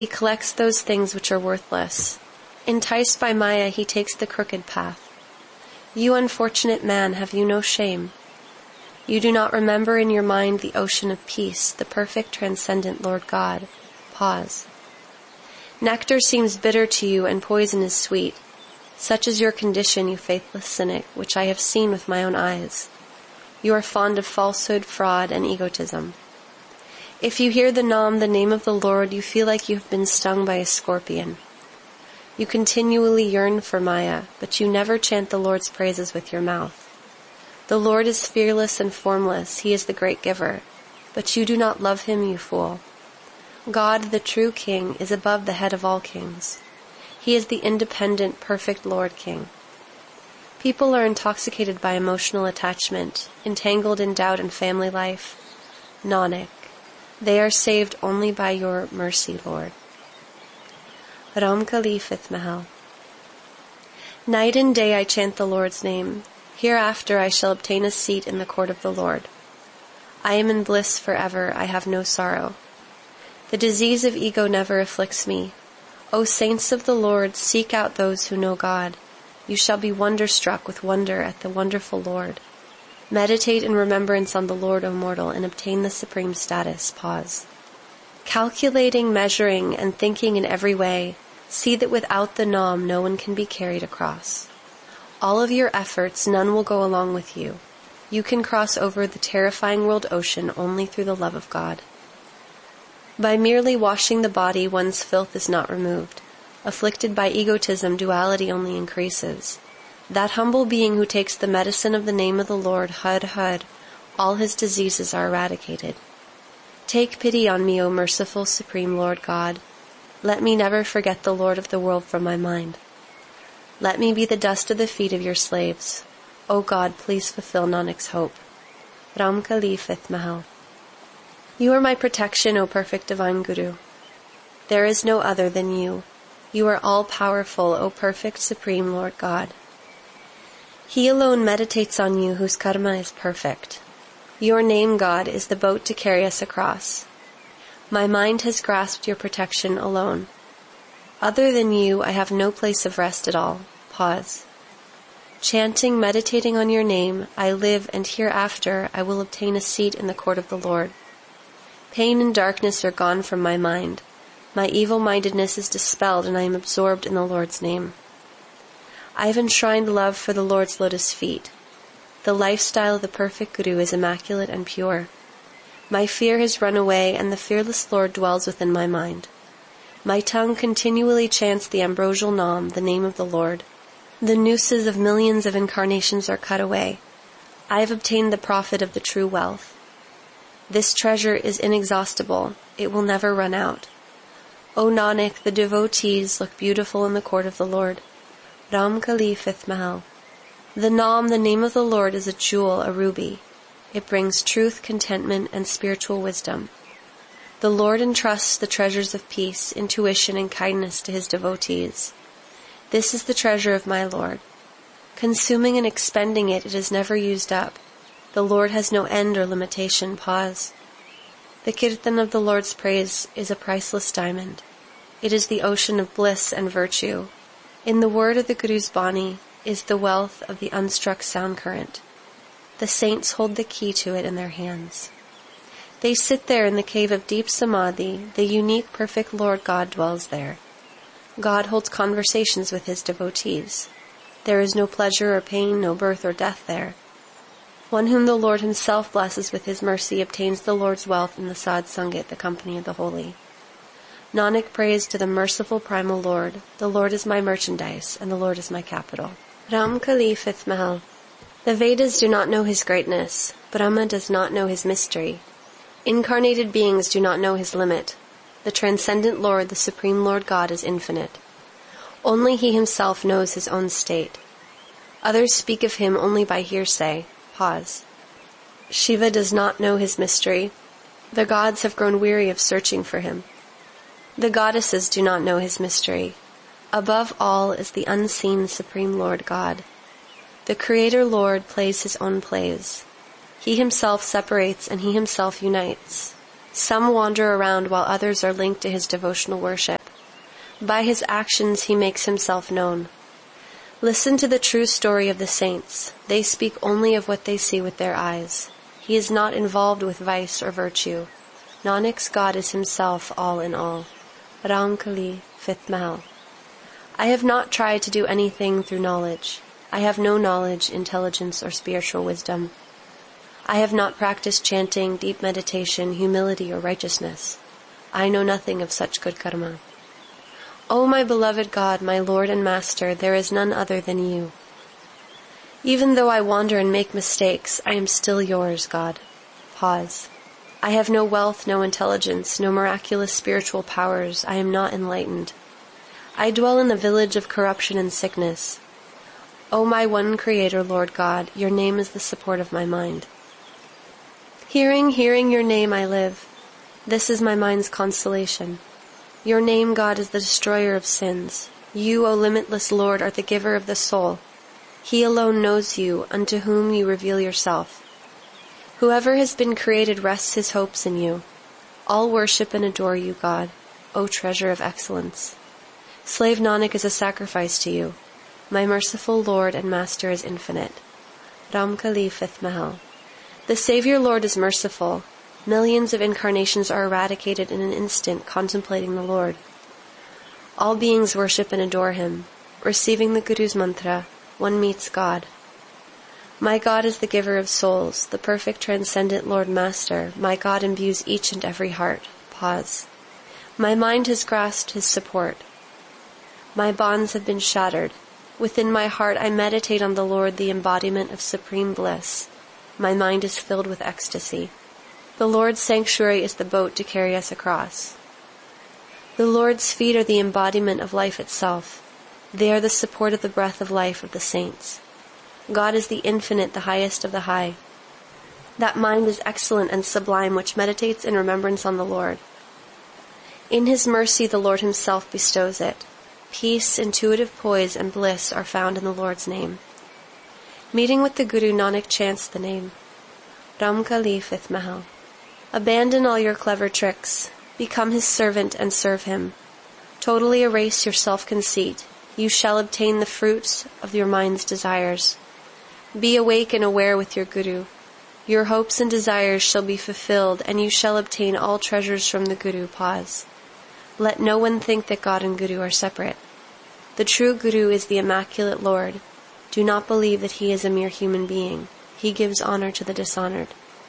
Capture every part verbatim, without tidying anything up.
He collects those things which are worthless. Enticed by Maya, he takes the crooked path. You unfortunate man, have you no shame? You do not remember in your mind the ocean of peace, the perfect transcendent Lord God. Pause. Nectar seems bitter to you and poison is sweet. Such is your condition, you faithless cynic, which I have seen with my own eyes. You are fond of falsehood, fraud, and egotism. If you hear the Nam, the name of the Lord, you feel like you have been stung by a scorpion. You continually yearn for Maya, but you never chant the Lord's praises with your mouth. The Lord is fearless and formless. He is the great giver. But you do not love him, you fool. God, the true King, is above the head of all kings. He is the independent, perfect Lord King. People are intoxicated by emotional attachment, entangled in doubt and family life. Nanak, they are saved only by your mercy, Lord. Ram Kali, fifth Mahal. Night and day I chant the Lord's name. Hereafter I shall obtain a seat in the court of the Lord. I am in bliss forever, I have no sorrow. The disease of ego never afflicts me. O saints of the Lord, seek out those who know God. You shall be wonderstruck with wonder at the wonderful Lord. Meditate in remembrance on the Lord, O mortal, and obtain the supreme status. Pause. Calculating, measuring, and thinking in every way, see that without the Nam no one can be carried across. All of your efforts, none will go along with you. You can cross over the terrifying world ocean only through the love of God. By merely washing the body, one's filth is not removed. Afflicted by egotism, duality only increases. That humble being who takes the medicine of the name of the Lord, Hud Hud, all his diseases are eradicated. Take pity on me, O merciful Supreme Lord God. Let me never forget the Lord of the world from my mind. Let me be the dust of the feet of your slaves. O God, please fulfill Nanak's hope. Ram Kali, fifth Mahal. You are my protection, O perfect divine Guru. There is no other than you. You are all-powerful, O perfect supreme Lord God. He alone meditates on you whose karma is perfect. Your name, God, is the boat to carry us across. My mind has grasped your protection alone. Other than you, I have no place of rest at all. Pause. Chanting, meditating on your name, I live, and hereafter I will obtain a seat in the court of the Lord. Pain and darkness are gone from my mind. My evil-mindedness is dispelled, and I am absorbed in the Lord's name. I have enshrined love for the Lord's lotus feet. The lifestyle of the perfect Guru is immaculate and pure. My fear has run away, and the fearless Lord dwells within my mind. My tongue continually chants the ambrosial Nam, the name of the Lord. The nooses of millions of incarnations are cut away. I have obtained the profit of the true wealth. This treasure is inexhaustible. It will never run out. O Nanak, the devotees look beautiful in the court of the Lord. Ram Kali, fifth Mahal. The Nam, the name of the Lord, is a jewel, a ruby. It brings truth, contentment, and spiritual wisdom. The Lord entrusts the treasures of peace, intuition, and kindness to his devotees. This is the treasure of my Lord. Consuming and expending it, it is never used up. The Lord has no end or limitation. Pause. The kirtan of the Lord's praise is a priceless diamond. It is the ocean of bliss and virtue. In the word of the Guru's Bani is the wealth of the unstruck sound current. The saints hold the key to it in their hands. They sit there in the cave of deep samadhi. The unique, perfect Lord God dwells there. God holds conversations with his devotees. There is no pleasure or pain, no birth or death there. One whom the Lord himself blesses with his mercy obtains the Lord's wealth in the Sad Sangat, the company of the holy. Nanak prays to the merciful primal Lord. The Lord is my merchandise, and the Lord is my capital. Ram Kali, fifth Mahal. The Vedas do not know his greatness. Brahma does not know his mystery. Incarnated beings do not know his limit. The transcendent Lord, the Supreme Lord God, is infinite. Only he himself knows his own state. Others speak of him only by hearsay. Pause. Shiva does not know his mystery. The gods have grown weary of searching for him. The goddesses do not know his mystery. Above all is the unseen Supreme Lord God. The Creator Lord plays his own plays. He himself separates and he himself unites. Some wander around while others are linked to his devotional worship. By his actions he makes himself known. Listen to the true story of the saints. They speak only of what they see with their eyes. He is not involved with vice or virtue. Nanak's God is himself all in all. Ram Kali, fifth Mahal. I have not tried to do anything through knowledge. I have no knowledge, intelligence, or spiritual wisdom. I have not practiced chanting, deep meditation, humility, or righteousness. I know nothing of such good karma. O my beloved God, my Lord and Master, there is none other than you. Even though I wander and make mistakes, I am still yours, God. Pause. I have no wealth, no intelligence, no miraculous spiritual powers. I am not enlightened. I dwell in the village of corruption and sickness. O my one Creator, Lord God, your name is the support of my mind. Hearing, hearing your name I live. This is my mind's consolation. Your name, God, is the destroyer of sins. You, O limitless Lord, are the giver of the soul. He alone knows you, unto whom you reveal yourself. Whoever has been created rests his hopes in you. All worship and adore you, God, O treasure of excellence. Slave Nanak is a sacrifice to you. My merciful Lord and Master is infinite. Ram Kali, fifth Mahal. The Savior Lord is merciful. Millions of incarnations are eradicated in an instant contemplating the Lord. All beings worship and adore him. Receiving the Guru's mantra, one meets God. My God is the giver of souls, the perfect transcendent Lord Master. My God imbues each and every heart. Pause. My mind has grasped his support. My bonds have been shattered. Within my heart I meditate on the Lord, the embodiment of supreme bliss. My mind is filled with ecstasy. The Lord's sanctuary is the boat to carry us across. The Lord's feet are the embodiment of life itself. They are the support of the breath of life of the saints. God is the infinite, the highest of the high. That mind is excellent and sublime which meditates in remembrance on the Lord. In his mercy the Lord himself bestows it. Peace, intuitive poise, and bliss are found in the Lord's name. Meeting with the Guru, Nanak chants the name. Ram Kali, fifth Mahal. Abandon all your clever tricks. Become his servant and serve him. Totally erase your self-conceit. You shall obtain the fruits of your mind's desires. Be awake and aware with your Guru. Your hopes and desires shall be fulfilled, and you shall obtain all treasures from the Guru. Pause. Let no one think that God and Guru are separate. The true Guru is the Immaculate Lord. Do not believe that he is a mere human being. He gives honor to the dishonored.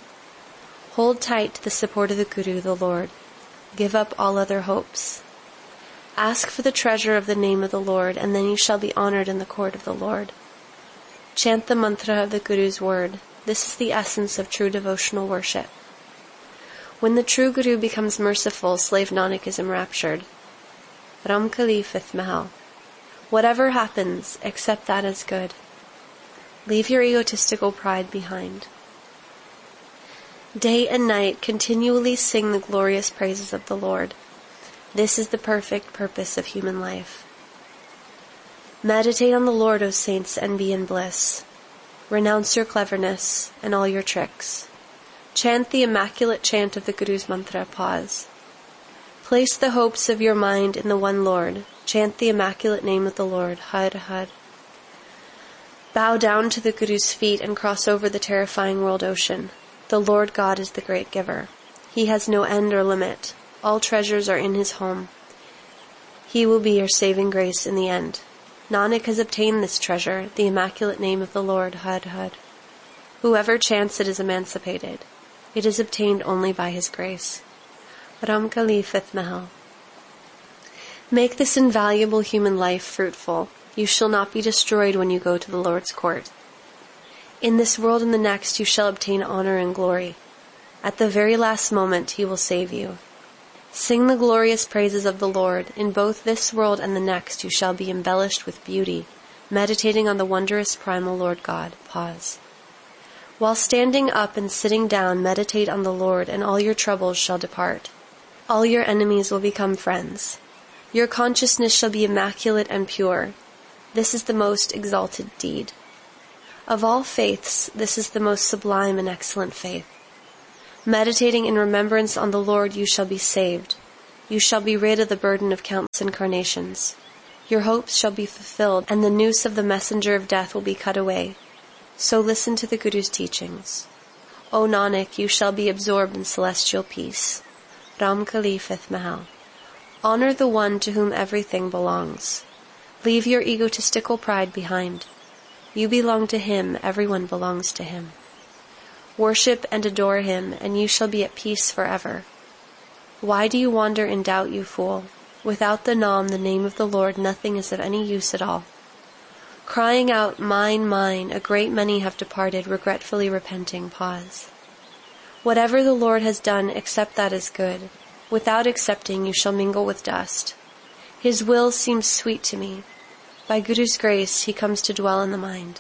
Hold tight to the support of the Guru, the Lord. Give up all other hopes. Ask for the treasure of the name of the Lord, and then you shall be honored in the court of the Lord. Chant the mantra of the Guru's word. This is the essence of true devotional worship. When the true Guru becomes merciful, slave Nanak is enraptured. Ram Kali, fifth Mahal. Whatever happens, accept that as good. Leave your egotistical pride behind. Day and night continually sing the glorious praises of the Lord. This is the perfect purpose of human life. Meditate on the Lord, O saints, and be in bliss. Renounce your cleverness and all your tricks. Chant the immaculate chant of the Guru's mantra. Pause. Place the hopes of your mind in the one Lord. Chant the immaculate name of the Lord. Har Har. Bow down to the Guru's feet and cross over the terrifying world ocean. The Lord God is the great giver. He has no end or limit. All treasures are in his home. He will be your saving grace in the end. Nanak has obtained this treasure, the immaculate name of the Lord. Har Har. Whoever chants it is emancipated. It is obtained only by his grace. Ram Kali, fifth Mahal. Make this invaluable human life fruitful. You shall not be destroyed when you go to the Lord's court. In this world and the next you shall obtain honor and glory. At the very last moment he will save you. Sing the glorious praises of the Lord. In both this world and the next you shall be embellished with beauty, meditating on the wondrous primal Lord God. Pause. While standing up and sitting down, meditate on the Lord, and all your troubles shall depart. All your enemies will become friends. Your consciousness shall be immaculate and pure. This is the most exalted deed. Of all faiths, this is the most sublime and excellent faith. Meditating in remembrance on the Lord, you shall be saved. You shall be rid of the burden of countless incarnations. Your hopes shall be fulfilled, and the noose of the messenger of death will be cut away. So listen to the Guru's teachings. O Nanak, you shall be absorbed in celestial peace. Ramkali, fifth Mahal. Honor the one to whom everything belongs. Leave your egotistical pride behind. You belong to him, everyone belongs to him. Worship and adore him, and you shall be at peace forever. Why do you wander in doubt, you fool? Without the Nam, the name of the Lord, nothing is of any use at all. Crying out, mine, mine, a great many have departed, regretfully repenting. Pause. Whatever the Lord has done, accept that as good. Without accepting, you shall mingle with dust. His will seems sweet to me. By Guru's grace, he comes to dwell in the mind.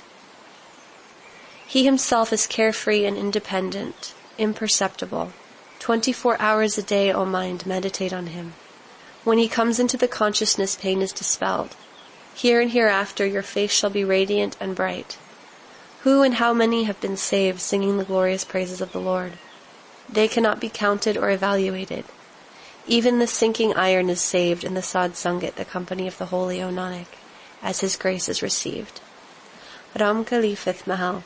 He himself is carefree and independent, imperceptible. Twenty-four hours a day, O mind, meditate on him. When he comes into the consciousness, pain is dispelled. Here and hereafter your face shall be radiant and bright. Who and how many have been saved singing the glorious praises of the Lord? They cannot be counted or evaluated. Even the sinking iron is saved in the Sad Sangat, the company of the holy, O Nanak, as his grace is received. Ramkali, fifth Mahal.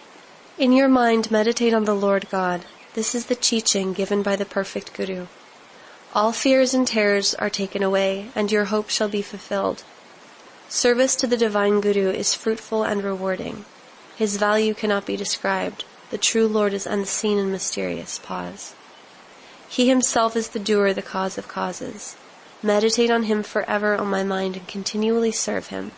In your mind, meditate on the Lord God. This is the teaching given by the perfect Guru. All fears and terrors are taken away, and your hope shall be fulfilled. Service to the divine Guru is fruitful and rewarding. His value cannot be described. The true Lord is unseen and mysterious. Pause. He himself is the doer, the cause of causes. Meditate on him forever, on my mind, and continually serve him.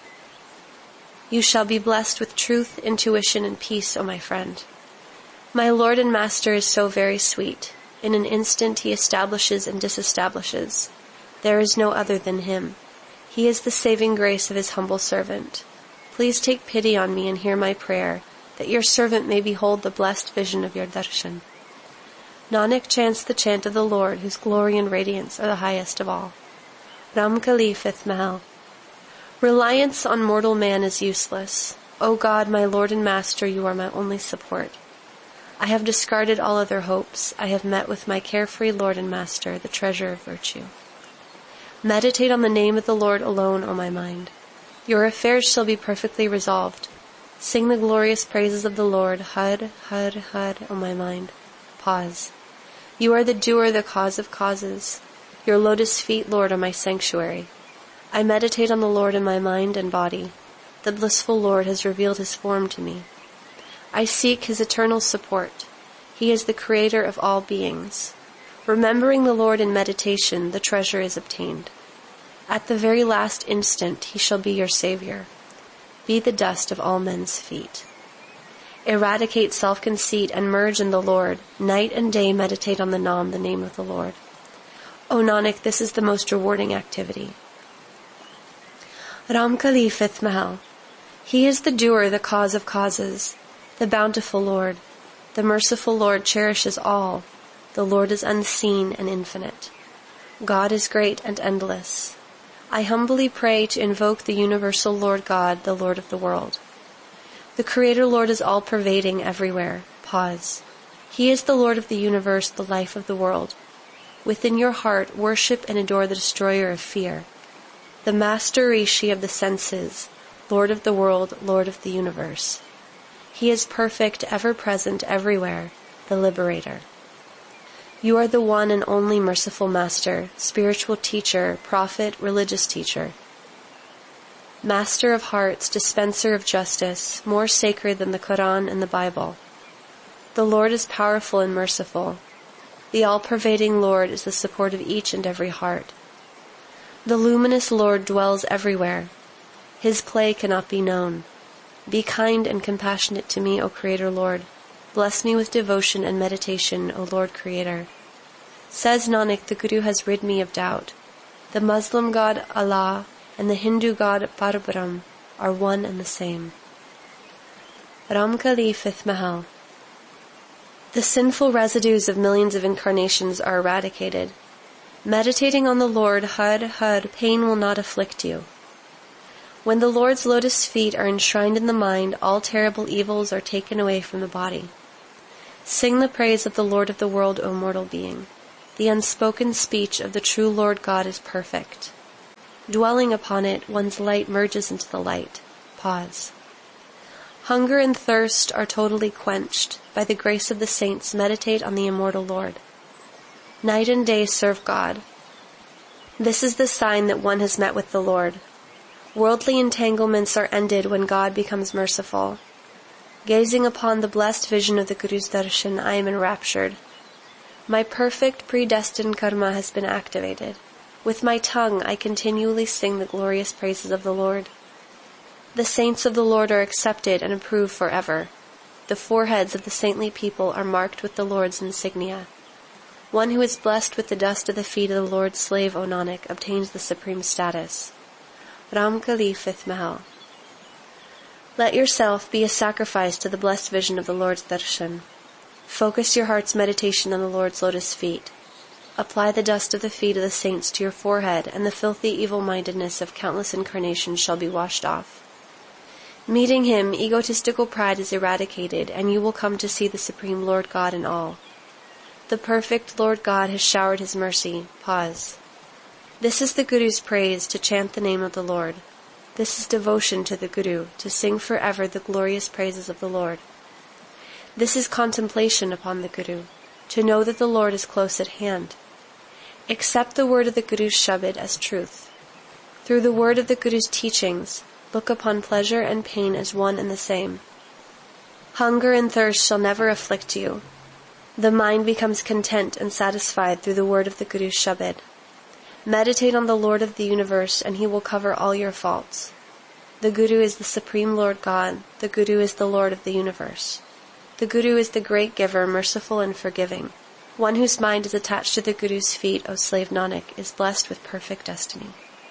You shall be blessed with truth, intuition, and peace, O my friend. My Lord and Master is so very sweet. In an instant he establishes and disestablishes. There is no other than him. He is the saving grace of his humble servant. Please take pity on me and hear my prayer, that your servant may behold the blessed vision of your darshan. Nanak chants the chant of the Lord, whose glory and radiance are the highest of all. Ramkali, fifth Mahal. Reliance on mortal man is useless. O God, my Lord and Master, you are my only support. I have discarded all other hopes. I have met with my carefree Lord and Master, the treasure of virtue. Meditate on the name of the Lord alone, O my mind. Your affairs shall be perfectly resolved. Sing the glorious praises of the Lord, Had, Had, Had, O my mind. Pause. You are the doer, the cause of causes. Your lotus feet, Lord, are my sanctuary. I meditate on the Lord in my mind and body. The blissful Lord has revealed his form to me. I seek his eternal support. He is the creator of all beings. Remembering the Lord in meditation, the treasure is obtained. At the very last instant, he shall be your savior. Be the dust of all men's feet. Eradicate self-conceit and merge in the Lord. Night and day meditate on the Nam, the name of the Lord. O Nanak, this is the most rewarding activity. Ramkali, fifth Mahal. He is the doer, the cause of causes. The bountiful Lord. The merciful Lord cherishes all. The Lord is unseen and infinite. God is great and endless. I humbly pray to invoke the universal Lord God, the Lord of the world. The Creator Lord is all-pervading everywhere. Pause. He is the Lord of the universe, the life of the world. Within your heart, worship and adore the destroyer of fear. The Master Rishi of the senses, Lord of the world, Lord of the universe. He is perfect, ever-present, everywhere, the liberator. You are the one and only merciful Master, spiritual teacher, prophet, religious teacher. Master of hearts, dispenser of justice, more sacred than the Quran and the Bible. The Lord is powerful and merciful. The all-pervading Lord is the support of each and every heart. The luminous Lord dwells everywhere. His play cannot be known. Be kind and compassionate to me, O Creator Lord. Bless me with devotion and meditation, O Lord Creator. Says Nanak, the Guru has rid me of doubt. The Muslim God Allah and the Hindu God Parabrahm are one and the same. Ramkali, fifth Mahal. The sinful residues of millions of incarnations are eradicated. Meditating on the Lord, Har Har, pain will not afflict you. When the Lord's lotus feet are enshrined in the mind, all terrible evils are taken away from the body. Sing the praise of the Lord of the world, O mortal being. The unspoken speech of the true Lord God is perfect. Dwelling upon it, one's light merges into the light. Pause. Hunger and thirst are totally quenched. By the grace of the saints, meditate on the immortal Lord. Night and day serve God. This is the sign that one has met with the Lord. Worldly entanglements are ended when God becomes merciful. Gazing upon the blessed vision of the Guru's darshan, I am enraptured. My perfect predestined karma has been activated. With my tongue I continually sing the glorious praises of the Lord. The saints of the Lord are accepted and approved forever. The foreheads of the saintly people are marked with the Lord's insignia. One who is blessed with the dust of the feet of the Lord's slave, O Nanak, obtains the supreme status. Ram Kali, fifth Mahal. Let yourself be a sacrifice to the blessed vision of the Lord's darshan. Focus your heart's meditation on the Lord's lotus feet. Apply the dust of the feet of the saints to your forehead, and the filthy evil-mindedness of countless incarnations shall be washed off. Meeting him, egotistical pride is eradicated, and you will come to see the Supreme Lord God in all. The perfect Lord God has showered his mercy. Pause. This is the Guru's praise, to chant the name of the Lord. This is devotion to the Guru, to sing forever the glorious praises of the Lord. This is contemplation upon the Guru, to know that the Lord is close at hand. Accept the word of the Guru's Shabad as truth. Through the word of the Guru's teachings, look upon pleasure and pain as one and the same. Hunger and thirst shall never afflict you. The mind becomes content and satisfied through the word of the Guru's Shabad. Meditate on the Lord of the universe, and he will cover all your faults. The Guru is the Supreme Lord God. The Guru is the Lord of the universe. The Guru is the great giver, merciful and forgiving. One whose mind is attached to the Guru's feet, O slave Nanak, is blessed with perfect destiny.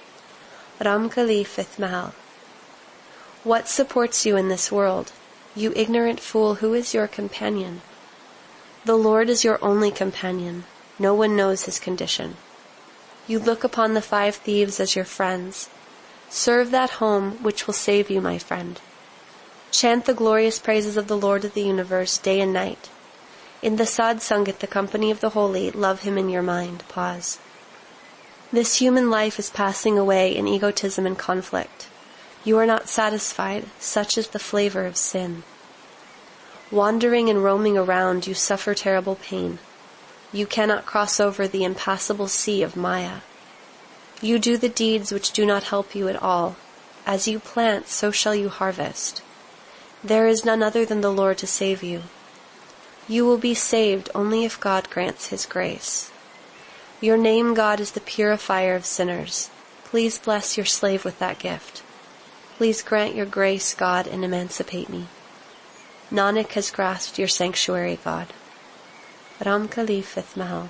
Ram Kali, fifth Mahal. What supports you in this world? You ignorant fool, who is your companion? The Lord is your only companion. No one knows his condition. You look upon the five thieves as your friends. Serve that home which will save you, my friend. Chant the glorious praises of the Lord of the universe day and night. In the Sad Sangat, the company of the holy, love him in your mind. Pause. This human life is passing away in egotism and conflict. You are not satisfied, such is the flavor of sin. Wandering and roaming around, you suffer terrible pain. You cannot cross over the impassable sea of Maya. You do the deeds which do not help you at all. As you plant, so shall you harvest. There is none other than the Lord to save you. You will be saved only if God grants his grace. Your name, God, is the purifier of sinners. Please bless your slave with that gift. Please grant your grace, God, and emancipate me. Nanak has grasped your sanctuary, God. Ram Kali, fifth Mahal.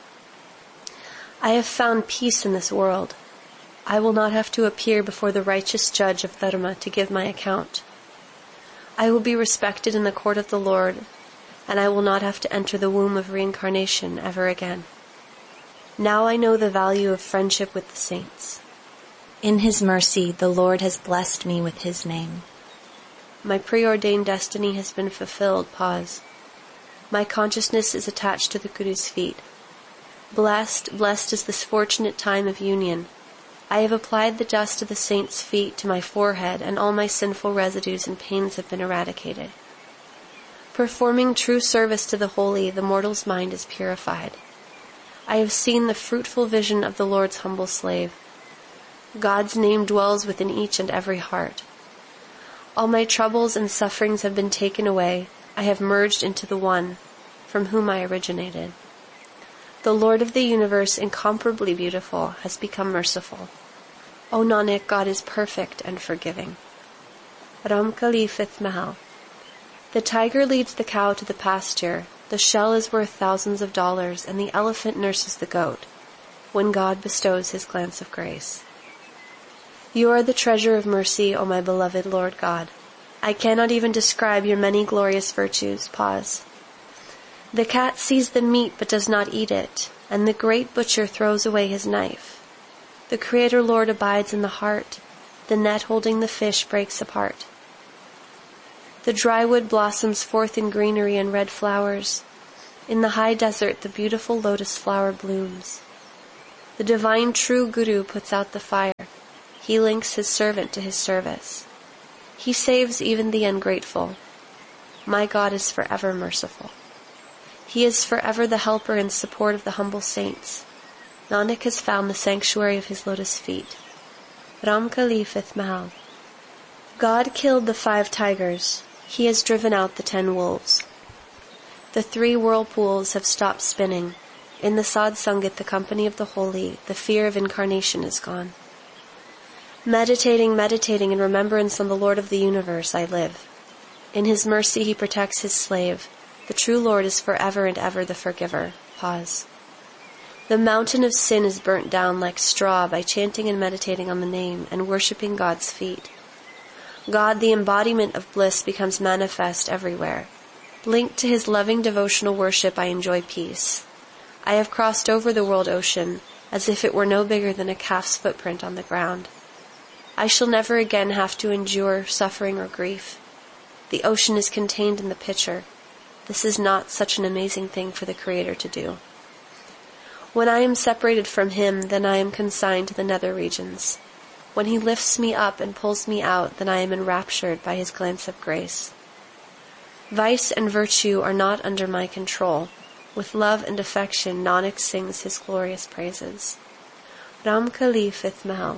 I have found peace in this world. I will not have to appear before the righteous judge of Dharma to give my account. I will be respected in the court of the Lord, and I will not have to enter the womb of reincarnation ever again. Now I know the value of friendship with the saints. In his mercy, the Lord has blessed me with his name. My preordained destiny has been fulfilled. Pause. My consciousness is attached to the Guru's feet. Blessed, blessed is this fortunate time of union. I have applied the dust of the saints' feet to my forehead, and all my sinful residues and pains have been eradicated. Performing true service to the holy, the mortal's mind is purified. I have seen the fruitful vision of the Lord's humble slave. God's name dwells within each and every heart. All my troubles and sufferings have been taken away. I have merged into the One, from whom I originated. The Lord of the universe, incomparably beautiful, has become merciful. O Nanak, God is perfect and forgiving. Ram Kali, fifth Mahal. The tiger leads the cow to the pasture, the shell is worth thousands of dollars, and the elephant nurses the goat, when God bestows his glance of grace. You are the treasure of mercy, O my beloved Lord God. I cannot even describe your many glorious virtues. Pause. The cat sees the meat but does not eat it, and the great butcher throws away his knife. The Creator Lord abides in the heart. The net holding the fish breaks apart. The dry wood blossoms forth in greenery and red flowers. In the high desert the beautiful lotus flower blooms. The divine true Guru puts out the fire. He links his servant to his service. He saves even the ungrateful. My God is forever merciful. He is forever the helper and support of the humble saints. Nanak has found the sanctuary of his lotus feet. Ramkali, fifth Mahal. God killed the five tigers. He has driven out the ten wolves. The three whirlpools have stopped spinning. In the Sadh Sangat, the company of the holy, the fear of incarnation is gone. Meditating, meditating in remembrance on the Lord of the universe, I live. In his mercy he protects his slave. The true Lord is forever and ever the forgiver. Pause. The mountain of sin is burnt down like straw by chanting and meditating on the name and worshipping God's feet. God, the embodiment of bliss, becomes manifest everywhere. Linked to his loving devotional worship, I enjoy peace. I have crossed over the world ocean as if it were no bigger than a calf's footprint on the ground. I shall never again have to endure suffering or grief. The ocean is contained in the pitcher. This is not such an amazing thing for the Creator to do. When I am separated from him, then I am consigned to the nether regions. When he lifts me up and pulls me out, then I am enraptured by his glance of grace. Vice and virtue are not under my control. With love and affection, Nanak sings his glorious praises. Ramkali, fifth Mahal.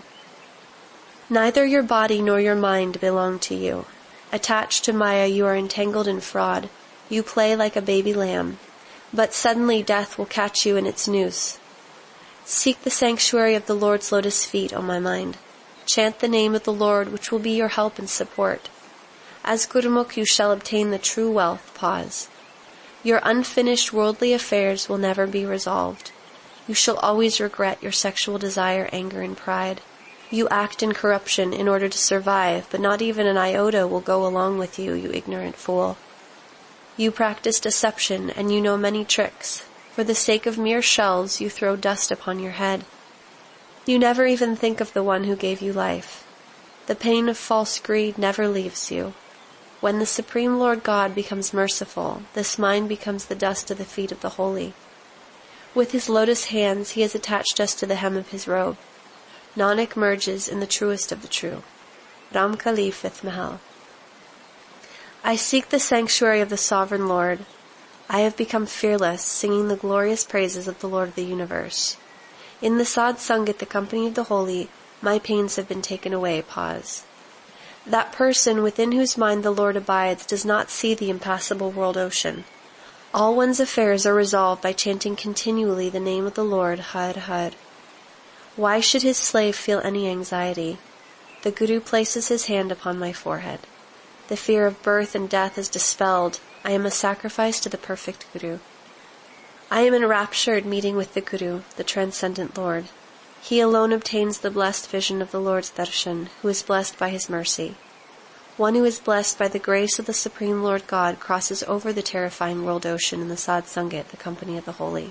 Neither your body nor your mind belong to you. Attached to Maya, you are entangled in fraud. You play like a baby lamb, but suddenly death will catch you in its noose. Seek the sanctuary of the Lord's lotus feet, O my mind. Chant the name of the Lord, which will be your help and support. As Gurmukh, you shall obtain the true wealth. Pause. Your unfinished worldly affairs will never be resolved. You shall always regret your sexual desire, anger, and pride. You act in corruption in order to survive, but not even an iota will go along with you, you ignorant fool. You practice deception, and you know many tricks. For the sake of mere shells, you throw dust upon your head. You never even think of the one who gave you life. The pain of false greed never leaves you. When the Supreme Lord God becomes merciful, this mind becomes the dust of the feet of the holy. With his lotus hands, he has attached us to the hem of his robe. Nanak merges in the truest of the true. Ramkali, fifth Mahal. I seek the sanctuary of the Sovereign Lord. I have become fearless, singing the glorious praises of the Lord of the universe. In the Sadh Sangat, the company of the holy, my pains have been taken away. Pause. That person within whose mind the Lord abides does not see the impassable world ocean. All one's affairs are resolved by chanting continually the name of the Lord, Har Har. Why should his slave feel any anxiety? The Guru places his hand upon my forehead. The fear of birth and death is dispelled. I am a sacrifice to the perfect Guru. I am enraptured meeting with the Guru, the transcendent Lord. He alone obtains the blessed vision of the Lord's darshan, who is blessed by his mercy. One who is blessed by the grace of the Supreme Lord God crosses over the terrifying world ocean in the Sadh Sangat, the company of the holy.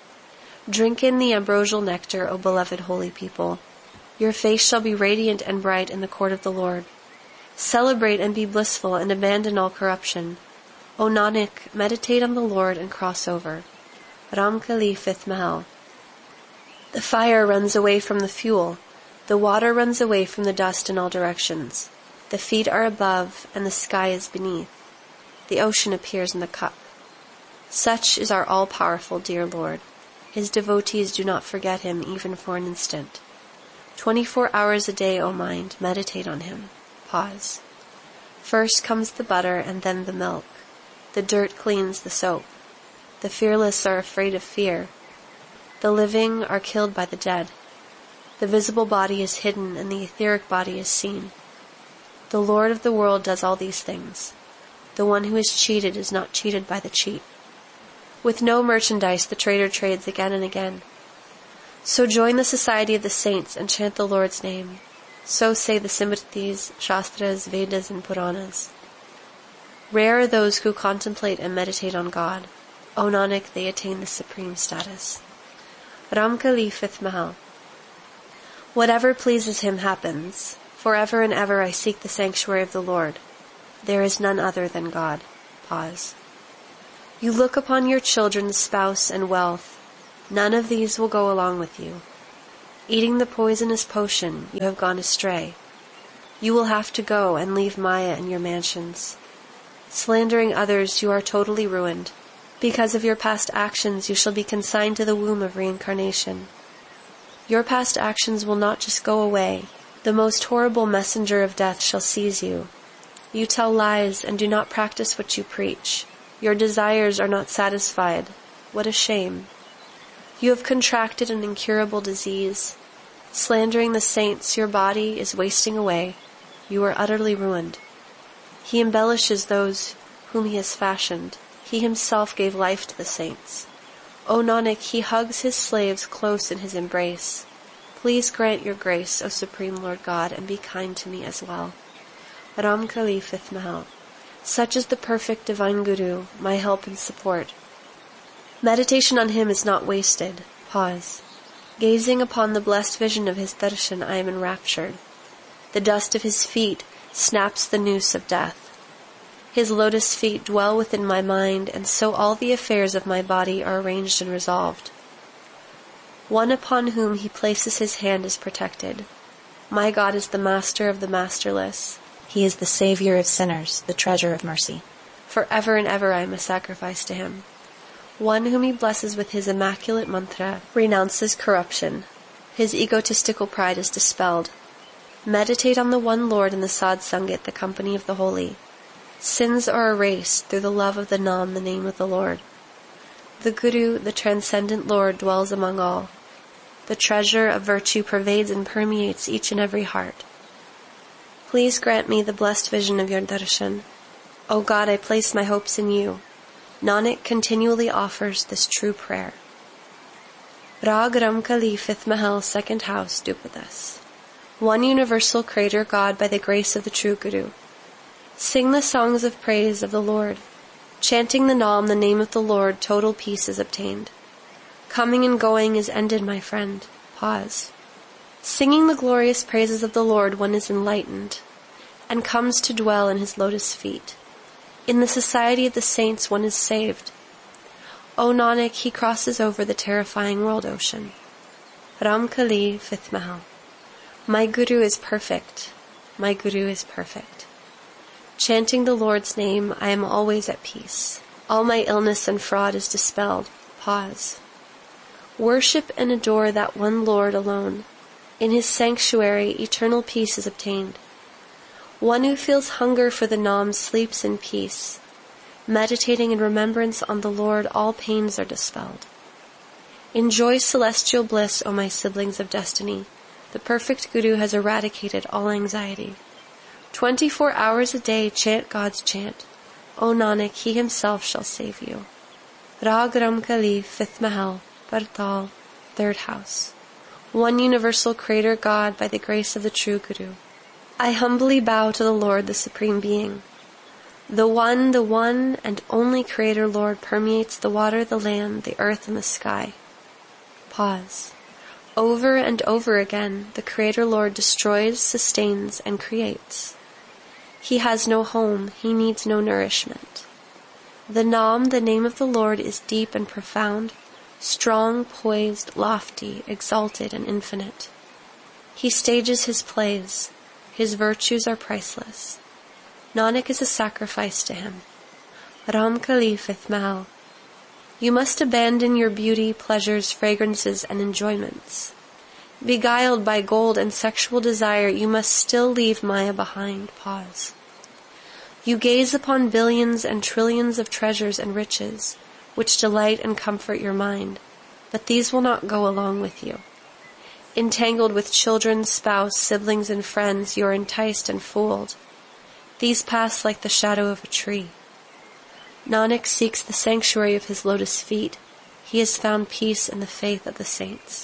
Drink in the ambrosial nectar, O beloved holy people. Your face shall be radiant and bright in the court of the Lord. Celebrate and be blissful and abandon all corruption. O Nanak, meditate on the Lord and cross over. Ramkali, fifth Mahal. The fire runs away from the fuel. The water runs away from the dust in all directions. The feet are above and the sky is beneath. The ocean appears in the cup. Such is our all-powerful dear Lord. His devotees do not forget him even for an instant. Twenty-four hours a day, O mind, meditate on him. Pause. First comes the butter and then the milk. The dirt cleans the soap. The fearless are afraid of fear. The living are killed by the dead. The visible body is hidden and the etheric body is seen. The Lord of the world does all these things. The one who is cheated is not cheated by the cheat. With no merchandise the trader trades again and again. So join the society of the saints and chant the Lord's name. So say the Simritis, Shastras, Vedas, and Puranas. Rare are those who contemplate and meditate on God. O Nanak, they attain the supreme status. Ramkali, fifth Mahal. Whatever pleases him happens. Forever and ever I seek the sanctuary of the Lord. There is none other than God. Pause. You look upon your children, spouse, and wealth. None of these will go along with you. Eating the poisonous potion, you have gone astray. You will have to go and leave Maya and your mansions. Slandering others, you are totally ruined. Because of your past actions, you shall be consigned to the womb of reincarnation. Your past actions will not just go away. The most horrible messenger of death shall seize you. You tell lies and do not practice what you preach. Your desires are not satisfied. What a shame. You have contracted an incurable disease. Slandering the saints, your body is wasting away. You are utterly ruined. He embellishes those whom he has fashioned. He himself gave life to the saints. O Nanak, he hugs his slaves close in his embrace. Please grant your grace, O Supreme Lord God, and be kind to me as well. Ram Kali, fifth Mahal. Such is the perfect divine Guru, my help and support. Meditation on him is not wasted. Pause. Gazing upon the blessed vision of his darshan, I am enraptured. The dust of his feet snaps the noose of death. His lotus feet dwell within my mind, and so all the affairs of my body are arranged and resolved. One upon whom he places his hand is protected. My God is the master of the masterless. He is the savior of sinners, the treasure of mercy. Forever and ever I am a sacrifice to him. One whom he blesses with his immaculate mantra renounces corruption. His egotistical pride is dispelled. Meditate on the one Lord in the Sad Sangat, the company of the holy. Sins are erased through the love of the Nam, the name of the Lord. The Guru, the transcendent Lord, dwells among all. The treasure of virtue pervades and permeates each and every heart. Please grant me the blessed vision of your darshan. O God, I place my hopes in you. Nanak continually offers this true prayer. Rag Ramkali, fifth Mahal, second house, Dupadas. One universal creator God by the grace of the true Guru. Sing the songs of praise of the Lord. Chanting the Nam, the name of the Lord, total peace is obtained. Coming and going is ended, my friend. Pause. Singing the glorious praises of the Lord, one is enlightened, and comes to dwell in his lotus feet. In the society of the saints, one is saved. O Nanak, he crosses over the terrifying world ocean. Ram Kali, fifth Mahal. My Guru is perfect. My Guru is perfect. Chanting the Lord's name, I am always at peace. All my illness and fraud is dispelled. Pause. Worship and adore that one Lord alone. In his sanctuary, eternal peace is obtained. One who feels hunger for the Nam sleeps in peace. Meditating in remembrance on the Lord, all pains are dispelled. Enjoy celestial bliss, O my siblings of destiny. The perfect Guru has eradicated all anxiety. Twenty-four hours a day chant God's chant. O Nanak, he himself shall save you. Rag Ramkali, fifth Mahal, Partal, third house. One universal creator God by the grace of the true Guru. I humbly bow to the Lord, the Supreme Being. The one, the one and only Creator Lord permeates the water, the land, the earth, and the sky. Pause. Over and over again, the Creator Lord destroys, sustains, and creates. He has no home, he needs no nourishment. The Nam, the name of the Lord, is deep and profound, strong, poised, lofty, exalted, and infinite. He stages his plays. His virtues are priceless. Nanak is a sacrifice to him. Ram Kali, fifth Mahal. You must abandon your beauty, pleasures, fragrances, and enjoyments. Beguiled by gold and sexual desire, you must still leave Maya behind. Pause. You gaze upon billions and trillions of treasures and riches, which delight and comfort your mind, but these will not go along with you. Entangled with children, spouse, siblings, and friends, you are enticed and fooled. These pass like the shadow of a tree. Nanak seeks the sanctuary of his lotus feet. He has found peace in the faith of the saints.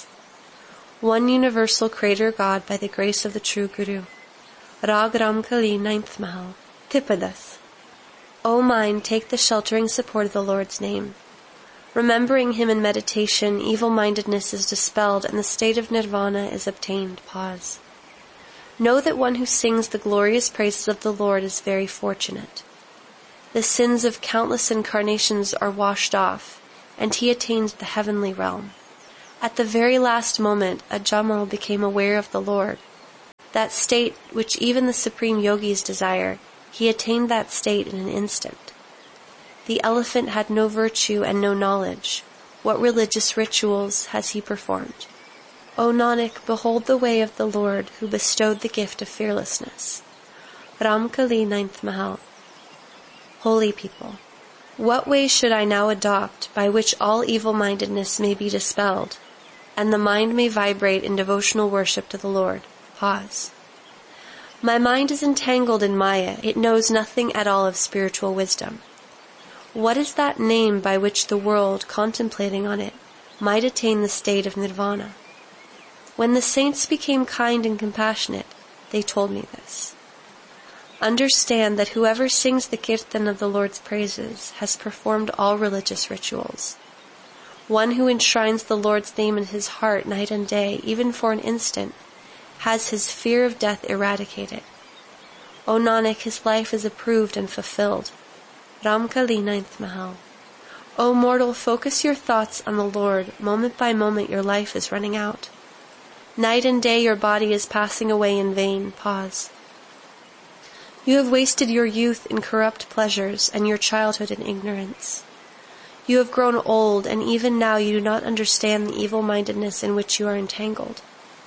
One universal creator God by the grace of the true Guru. Rag Ramkali, ninth Mahal, Tipadas. O mind, take the sheltering support of the Lord's name. Remembering him in meditation, evil-mindedness is dispelled and the state of nirvana is obtained. Pause. Know that one who sings the glorious praises of the Lord is very fortunate. The sins of countless incarnations are washed off, and he attains the heavenly realm. At the very last moment, Ajamal became aware of the Lord. That state which even the supreme yogis desire, he attained that state in an instant. The elephant had no virtue and no knowledge. What religious rituals has he performed? O Nanak, behold the way of the Lord who bestowed the gift of fearlessness. Ramkali, ninth Mahal. Holy people, what way should I now adopt by which all evil-mindedness may be dispelled, and the mind may vibrate in devotional worship to the Lord? Pause. My mind is entangled in Maya. It knows nothing at all of spiritual wisdom. What is that name by which the world, contemplating on it, might attain the state of nirvana? When the saints became kind and compassionate, they told me this. Understand that whoever sings the kirtan of the Lord's praises has performed all religious rituals. One who enshrines the Lord's name in his heart night and day, even for an instant, has his fear of death eradicated. O Nanak, his life is approved and fulfilled. Ramkali, ninth Mahal. O mortal, focus your thoughts on the Lord. Moment by moment your life is running out. Night and day your body is passing away in vain. Pause. You have wasted your youth in corrupt pleasures and your childhood in ignorance. You have grown old, and even now you do not understand the evil-mindedness in which you are entangled.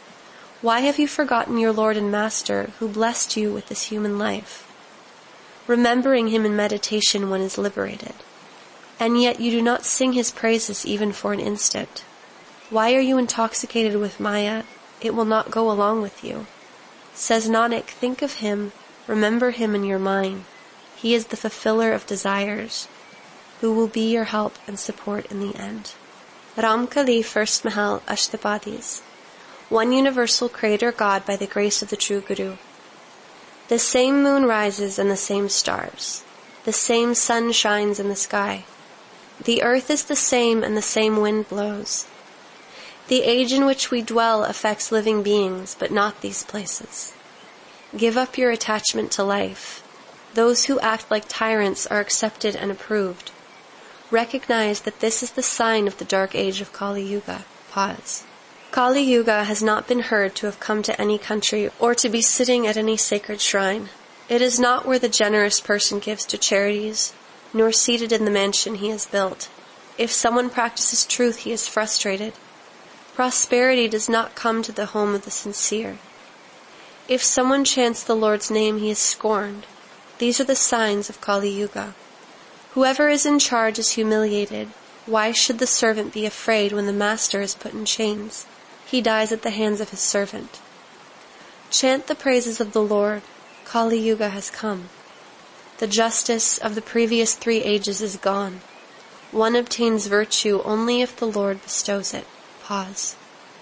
Why have you forgotten your Lord and Master, who blessed you with this human life? Remembering him in meditation one is liberated, and yet you do not sing his praises even for an instant. Why are you intoxicated with Maya? It will not go along with you. Says Nanak, think of him, remember him in your mind. He is the fulfiller of desires, who will be your help and support in the end. Ramkali, first Mahal, Ashtapadis. One universal Creator God by the grace of the true Guru. The same moon rises and the same stars. The same sun shines in the sky. The earth is the same and the same wind blows. The age in which we dwell affects living beings, but not these places. Give up your attachment to life. Those who act like tyrants are accepted and approved. Recognize that this is the sign of the dark age of Kali Yuga. Pause. Kali Yuga has not been heard to have come to any country or to be sitting at any sacred shrine. It is not where the generous person gives to charities, nor seated in the mansion he has built. If someone practices truth, he is frustrated. Prosperity does not come to the home of the sincere. If someone chants the Lord's name, he is scorned. These are the signs of Kali Yuga. Whoever is in charge is humiliated. Why should the servant be afraid when the master is put in chains? He dies at the hands of his servant. Chant the praises of the Lord. Kali Yuga has come. The justice of the previous three ages is gone. One obtains virtue only if the Lord bestows it. Pause.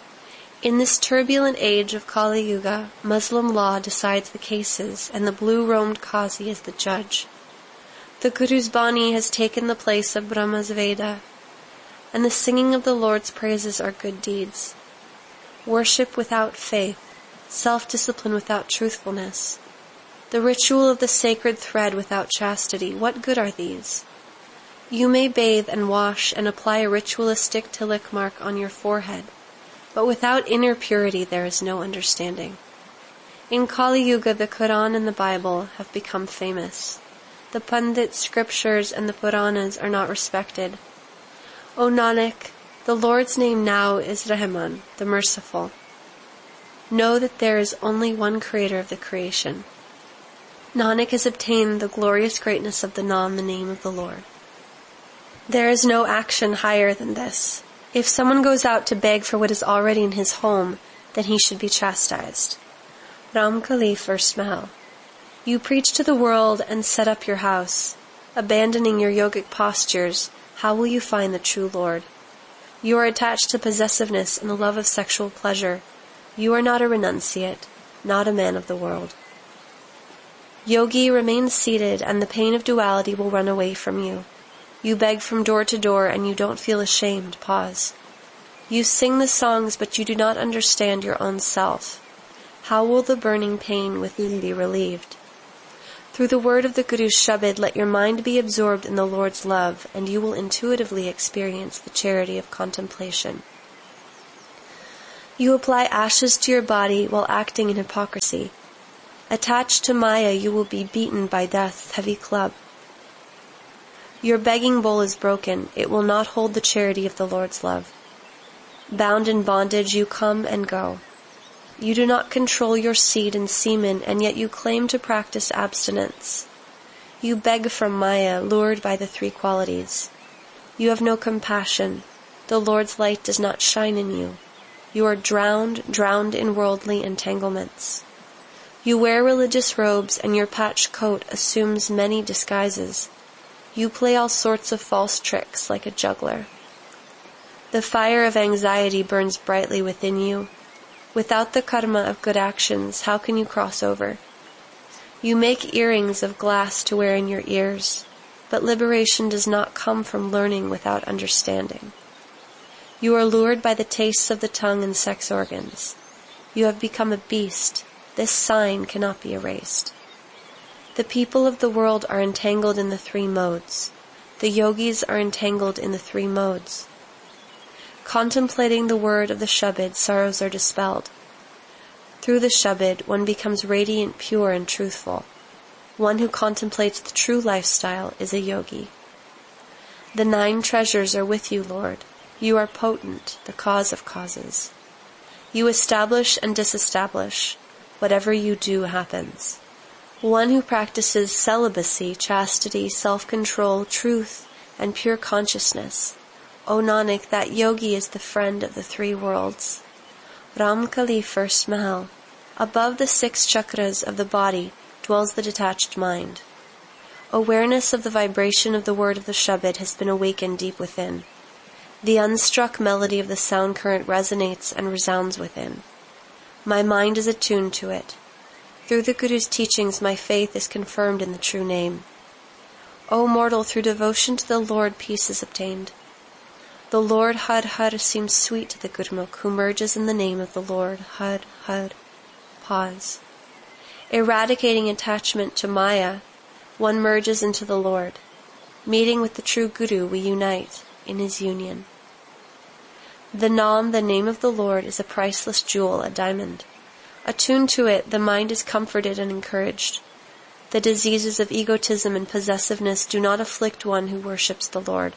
In this turbulent age of Kali Yuga, Muslim law decides the cases, and the blue-robed Qazi is the judge. The Guru's Bani has taken the place of Brahma's Veda, and the singing of the Lord's praises are good deeds. Worship without faith, self-discipline without truthfulness, the ritual of the sacred thread without chastity, what good are these? You may bathe and wash and apply a ritualistic tilak mark on your forehead, but without inner purity there is no understanding. In Kali Yuga, the Quran and the Bible have become famous. The Pandit scriptures and the Puranas are not respected. O Nanak, the Lord's name now is Rahman, the Merciful. Know that there is only one Creator of the creation. Nanak has obtained the glorious greatness of the Naam, the name of the Lord. There is no action higher than this. If someone goes out to beg for what is already in his home, then he should be chastised. Ramkali, first Mahal. You preach to the world and set up your house. Abandoning your yogic postures, how will you find the true Lord? You are attached to possessiveness and the love of sexual pleasure. You are not a renunciate, not a man of the world. Yogi, remain seated, and the pain of duality will run away from you. You beg from door to door, and you don't feel ashamed. Pause. You sing the songs, but you do not understand your own self. How will the burning pain within be relieved? Through the word of the Guru's Shabad, let your mind be absorbed in the Lord's love, and you will intuitively experience the charity of contemplation. You apply ashes to your body while acting in hypocrisy. Attached to Maya, you will be beaten by death's heavy club. Your begging bowl is broken. It will not hold the charity of the Lord's love. Bound in bondage, you come and go. You do not control your seed and semen, and yet you claim to practice abstinence. You beg from Maya, lured by the three qualities. You have no compassion. The Lord's light does not shine in you. You are drowned, drowned in worldly entanglements. You wear religious robes, and your patched coat assumes many disguises. You play all sorts of false tricks like a juggler. The fire of anxiety burns brightly within you. Without the karma of good actions, how can you cross over? You make earrings of glass to wear in your ears, but liberation does not come from learning without understanding. You are lured by the tastes of the tongue and sex organs. You have become a beast. This sign cannot be erased. The people of the world are entangled in the three modes. The yogis are entangled in the three modes. Contemplating the word of the Shabad, sorrows are dispelled. Through the Shabad, one becomes radiant, pure, and truthful. One who contemplates the true lifestyle is a yogi. The nine treasures are with you, Lord. You are potent, the cause of causes. You establish and disestablish. Whatever you do happens. One who practices celibacy, chastity, self-control, truth, and pure consciousness. O Nanak, that yogi is the friend of the three worlds. Ramkali, first Mahal. Above the six chakras of the body dwells the detached mind. Awareness of the vibration of the word of the Shabad has been awakened deep within. The unstruck melody of the sound current resonates and resounds within. My mind is attuned to it. Through the Guru's teachings, my faith is confirmed in the true name. O mortal, through devotion to the Lord, peace is obtained. The Lord Har Har seems sweet to the Gurmukh who merges in the name of the Lord Har Har. Pause. Eradicating attachment to Maya, one merges into the Lord. Meeting with the true Guru, we unite in his union. The Naam, the name of the Lord, is a priceless jewel, a diamond. Attuned to it, the mind is comforted and encouraged. The diseases of egotism and possessiveness do not afflict one who worships the Lord.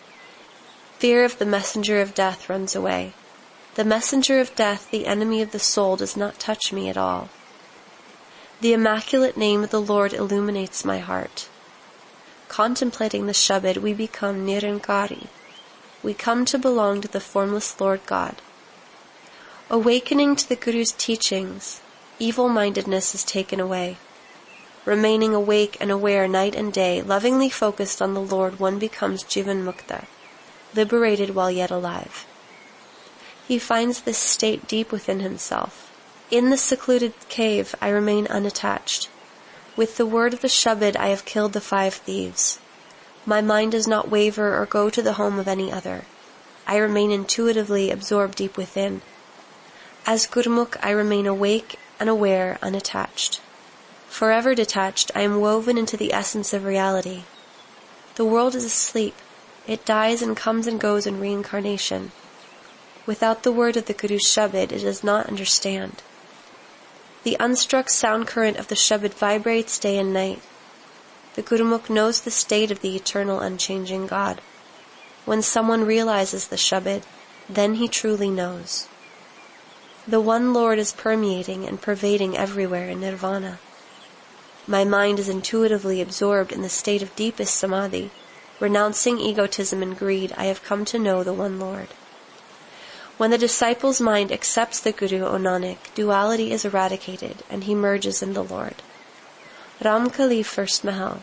Fear of the messenger of death runs away. The messenger of death, the enemy of the soul, does not touch me at all. The immaculate name of the Lord illuminates my heart. Contemplating the Shabad, we become Nirankari. We come to belong to the formless Lord God. Awakening to the Guru's teachings, evil-mindedness is taken away. Remaining awake and aware night and day, lovingly focused on the Lord, one becomes Jivan Mukta, liberated while yet alive. He finds this state deep within himself. In the secluded cave, I remain unattached. With the word of the Shabad, I have killed the five thieves. My mind does not waver or go to the home of any other. I remain intuitively absorbed deep within. As Gurmukh, I remain awake and aware, unattached. Forever detached, I am woven into the essence of reality. The world is asleep. It dies and comes and goes in reincarnation. Without the word of the Guru's Shabad, it does not understand. The unstruck sound current of the Shabad vibrates day and night. The Gurmukh knows the state of the eternal unchanging God. When someone realizes the Shabad, then he truly knows. The one Lord is permeating and pervading everywhere in Nirvana. My mind is intuitively absorbed in the state of deepest samadhi. Renouncing egotism and greed, I have come to know the one Lord. When the disciple's mind accepts the Guru, O Nanak, duality is eradicated and he merges in the Lord. Ramkali, first Mahal.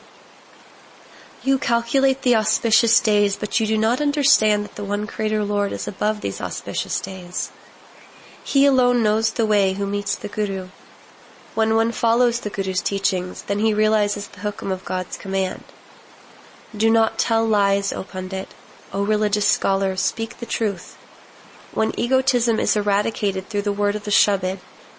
You calculate the auspicious days, but you do not understand that the one Creator Lord is above these auspicious days. He alone knows the way who meets the Guru. When one follows the Guru's teachings, then he realizes the hukam of God's command. Do not tell lies, O Pandit. O religious scholar, speak the truth. When egotism is eradicated through the word of the Shabad,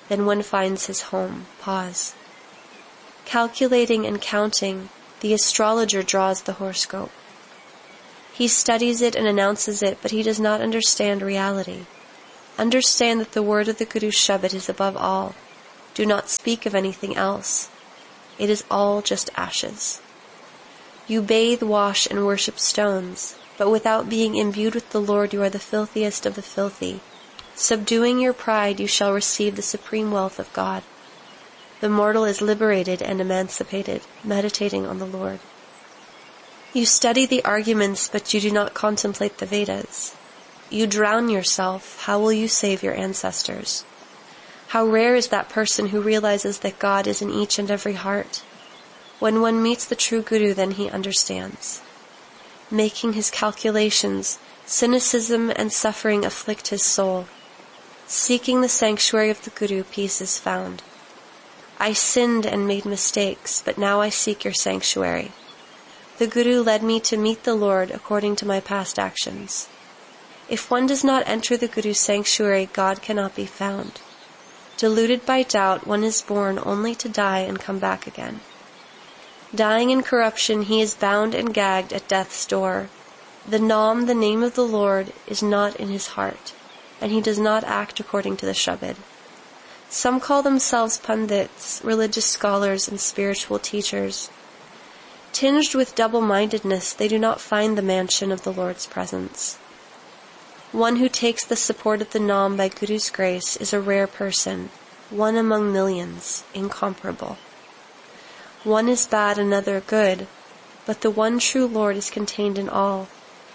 then one finds his home. Pause. Calculating and counting, the astrologer draws the horoscope. He studies it and announces it, but he does not understand reality. Understand that the word of the Guru Shabad is above all. Do not speak of anything else. It is all just ashes. You bathe, wash, and worship stones, but without being imbued with the Lord you are the filthiest of the filthy. Subduing your pride, you shall receive the supreme wealth of God. The mortal is liberated and emancipated, meditating on the Lord. You study the arguments, but you do not contemplate the Vedas. You drown yourself, how will you save your ancestors? How rare is that person who realizes that God is in each and every heart. When one meets the true Guru, then he understands. Making his calculations, cynicism and suffering afflict his soul. Seeking the sanctuary of the Guru, peace is found. I sinned and made mistakes, but now I seek your sanctuary. The Guru led me to meet the Lord according to my past actions. If one does not enter the Guru's sanctuary, God cannot be found. Deluded by doubt, one is born only to die and come back again. Dying in corruption, he is bound and gagged at death's door. The Nam, the name of the Lord, is not in his heart, and he does not act according to the Shabad. Some call themselves Pandits, religious scholars and spiritual teachers. Tinged with double-mindedness, they do not find the mansion of the Lord's presence. One who takes the support of the Nam by Guru's grace is a rare person, one among millions, incomparable. One is bad, another good, but the one true Lord is contained in all.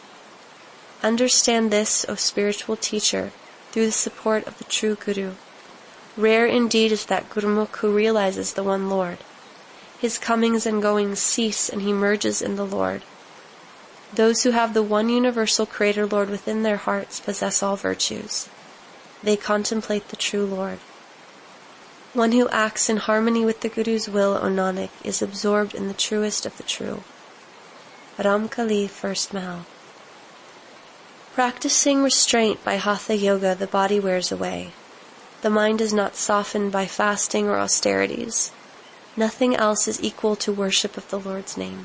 Understand this, O spiritual teacher, through the support of the true Guru. Rare indeed is that Gurmukh who realizes the one Lord. His comings and goings cease, and he merges in the Lord. Those who have the one universal Creator Lord within their hearts possess all virtues. They contemplate the true Lord. One who acts in harmony with the Guru's will, O Nanak, is absorbed in the truest of the true. Ramkali, first Mahal. Practicing restraint by Hatha Yoga, the body wears away. The mind is not softened by fasting or austerities. Nothing else is equal to worship of the Lord's name.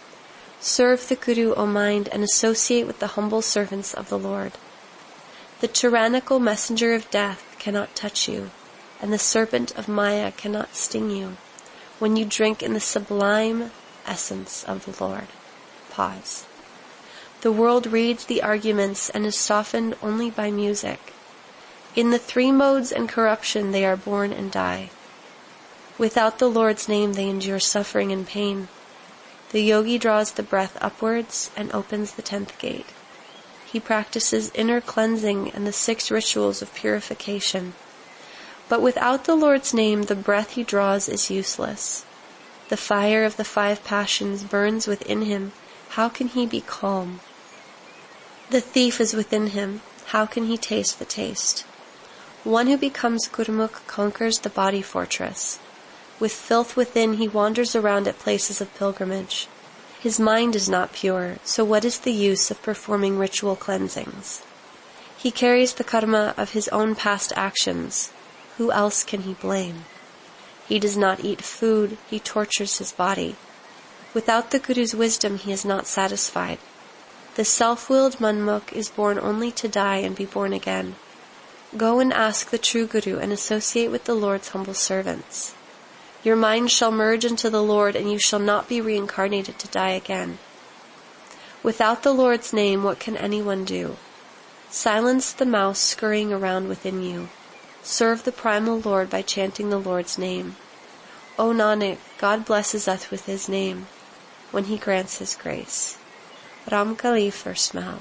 Serve the Guru, O mind, and associate with the humble servants of the Lord. The tyrannical messenger of death cannot touch you, and the serpent of Maya cannot sting you, when you drink in the sublime essence of the Lord. Pause. The world reads the arguments and is softened only by music. In the three modes and corruption they are born and die. Without the Lord's name they endure suffering and pain. The yogi draws the breath upwards and opens the tenth gate. He practices inner cleansing and the six rituals of purification. But without the Lord's name, the breath he draws is useless. The fire of the five passions burns within him. How can he be calm? The thief is within him. How can he taste the taste? One who becomes Gurmukh conquers the body fortress. With filth within, he wanders around at places of pilgrimage. His mind is not pure, so what is the use of performing ritual cleansings? He carries the karma of his own past actions. Who else can he blame? He does not eat food, he tortures his body. Without the Guru's wisdom, he is not satisfied. The self-willed Manmukh is born only to die and be born again. Go and ask the true Guru and associate with the Lord's humble servants. Your mind shall merge into the Lord, and you shall not be reincarnated to die again. Without the Lord's name, what can anyone do? Silence the mouse scurrying around within you. Serve the primal Lord by chanting the Lord's name. O Nanak, God blesses us with his name when he grants his grace. Ramkali, first Mahal.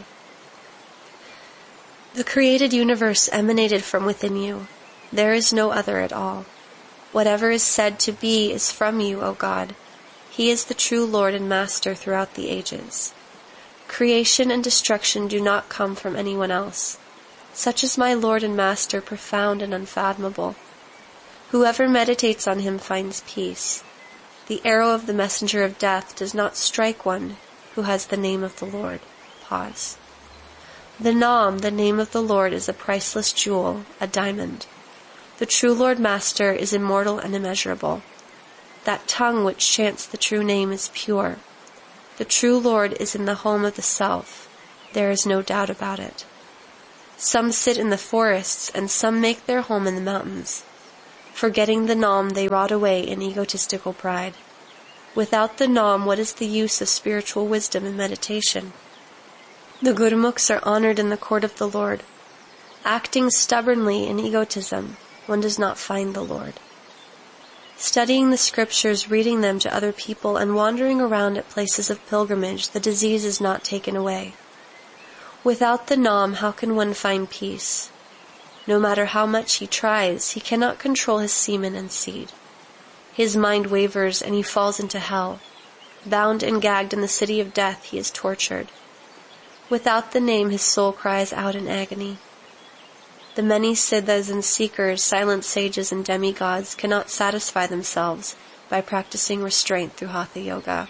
The created universe emanated from within you. There is no other at all. Whatever is said to be is from you, O God. He is the true Lord and Master throughout the ages. Creation and destruction do not come from anyone else. Such is my Lord and Master, profound and unfathomable. Whoever meditates on him finds peace. The arrow of the messenger of death does not strike one who has the name of the Lord. Pause. The Nam, the name of the Lord, is a priceless jewel, a diamond. The true Lord Master is immortal and immeasurable. That tongue which chants the true name is pure. The true Lord is in the home of the self. There is no doubt about it. Some sit in the forests and some make their home in the mountains. Forgetting the Nam, they rot away in egotistical pride. Without the Nam, what is the use of spiritual wisdom and meditation? The Gurmukhs are honored in the court of the Lord. Acting stubbornly in egotism, one does not find the Lord. Studying the scriptures, reading them to other people, and wandering around at places of pilgrimage, the disease is not taken away. Without the Nam, how can one find peace? No matter how much he tries, he cannot control his semen and seed. His mind wavers and he falls into hell. Bound and gagged in the city of death, he is tortured. Without the name, his soul cries out in agony. The many siddhas and seekers, silent sages and demigods, cannot satisfy themselves by practicing restraint through Hatha Yoga.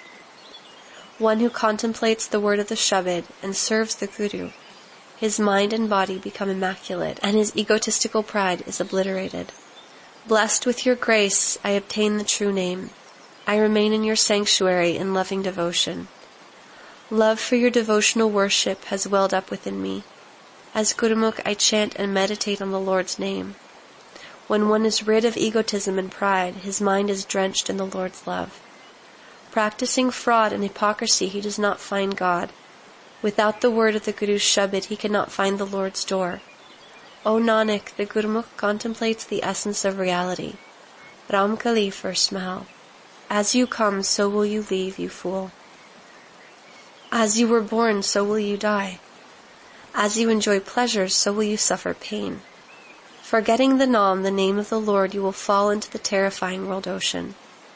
One who contemplates the word of the Shabad and serves the Guru, his mind and body become immaculate, and his egotistical pride is obliterated. Blessed with your grace, I obtain the true name. I remain in your sanctuary in loving devotion. Love for your devotional worship has welled up within me. As Gurmukh, I chant and meditate on the Lord's name. When one is rid of egotism and pride, his mind is drenched in the Lord's love. Practicing fraud and hypocrisy, he does not find God. Without the word of the Guru's Shabad, he cannot find the Lord's door. O Nanak, the Gurmukh contemplates the essence of reality. Ram Kali, first Mahal. As you come, so will you leave, you fool. As you were born, so will you die. As you enjoy pleasures, so will you suffer pain. Forgetting the Nam, the name of the Lord, you will fall into the terrifying world ocean.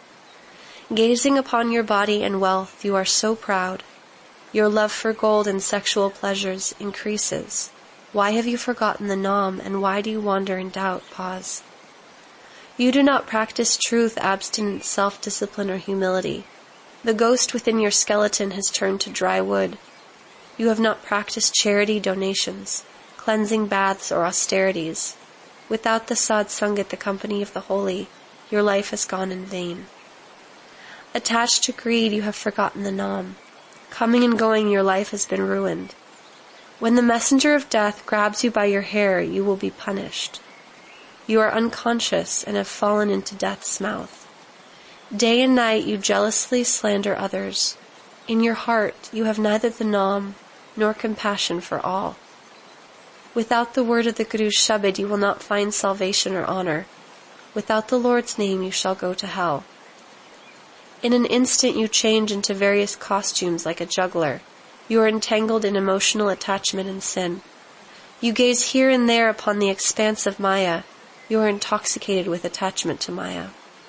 Gazing upon your body and wealth, you are so proud. Your love for gold and sexual pleasures increases. Why have you forgotten the Nam, and why do you wander in doubt? Pause. You do not practice truth, abstinence, self-discipline, or humility. The ghost within your skeleton has turned to dry wood. You have not practiced charity, donations, cleansing baths, or austerities. Without the Sad Sangat, the company of the holy, your life has gone in vain. Attached to greed, you have forgotten the Nam. Coming and going, your life has been ruined. When the messenger of death grabs you by your hair, you will be punished. You are unconscious and have fallen into death's mouth. Day and night you jealously slander others. In your heart you have neither the Nam nor compassion for all. Without the word of the Guru's Shabad, you will not find salvation or honor. Without the Lord's name, you shall go to hell. In an instant you change into various costumes like a juggler. You are entangled in emotional attachment and sin. You gaze here and there upon the expanse of Maya. You are intoxicated with attachment to Maya.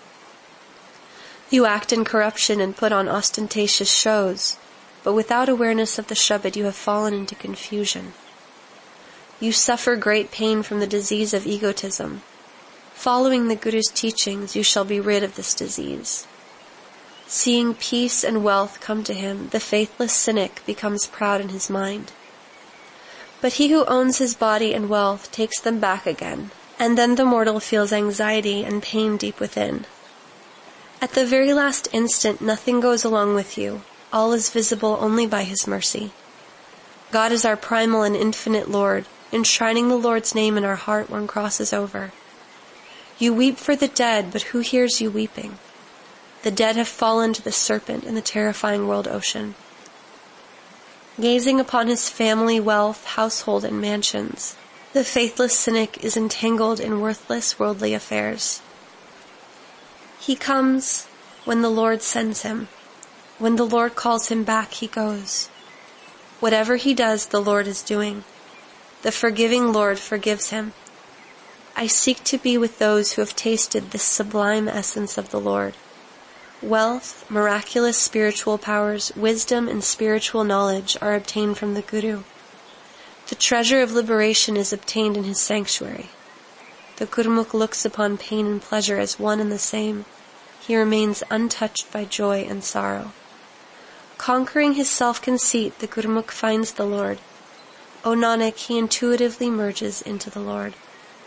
You act in corruption and put on ostentatious shows, but without awareness of the Shabad, you have fallen into confusion. You suffer great pain from the disease of egotism. Following the Guru's teachings, you shall be rid of this disease. Seeing peace and wealth come to him, the faithless cynic becomes proud in his mind. But he who owns his body and wealth takes them back again, and then the mortal feels anxiety and pain deep within. At the very last instant, nothing goes along with you. All is visible only by his mercy. God is our primal and infinite Lord. Enshrining the Lord's name in our heart, one crosses over. You weep for the dead, but who hears you weeping? The dead have fallen to the serpent in the terrifying world ocean. Gazing upon his family, wealth, household, and mansions, the faithless cynic is entangled in worthless worldly affairs. He comes when the Lord sends him. When the Lord calls him back, he goes. Whatever he does, the Lord is doing. The forgiving Lord forgives him. I seek to be with those who have tasted this sublime essence of the Lord. Wealth, miraculous spiritual powers, wisdom, and spiritual knowledge are obtained from the Guru. The treasure of liberation is obtained in his sanctuary. The Gurmukh looks upon pain and pleasure as one and the same. He remains untouched by joy and sorrow. Conquering his self-conceit, the Gurmukh finds the Lord. O Nanak, he intuitively merges into the Lord.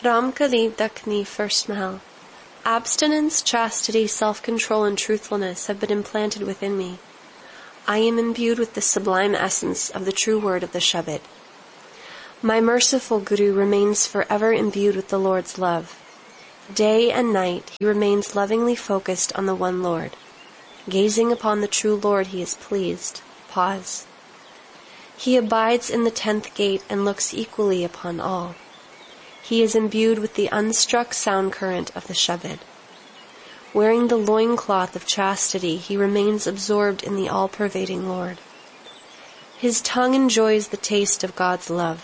Ramkali Dakni, first Mahal. Abstinence, chastity, self-control, and truthfulness have been implanted within me. I am imbued with the sublime essence of the true word of the Shabad. My merciful Guru remains forever imbued with the Lord's love. Day and night he remains lovingly focused on the one Lord. Gazing upon the true Lord he is pleased. Pause. He abides in the tenth gate and looks equally upon all. He is imbued with the unstruck sound current of the Shabad. Wearing the loincloth of chastity, he remains absorbed in the all-pervading Lord. His tongue enjoys the taste of God's love.